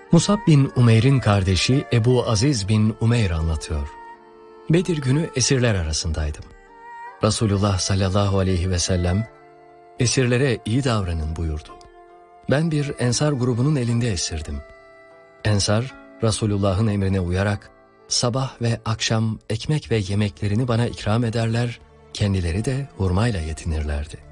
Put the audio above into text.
Musab bin Umeyr'in kardeşi Ebu Aziz bin Umeyr anlatıyor. Bedir günü esirler arasındaydım. Resulullah sallallahu aleyhi ve sellem, esirlere iyi davranın buyurdu. Ben bir Ensar grubunun elinde esirdim. Ensar, Resulullah'ın emrine uyarak, sabah ve akşam ekmek ve yemeklerini bana ikram ederler, kendileri de hurmayla yetinirlerdi.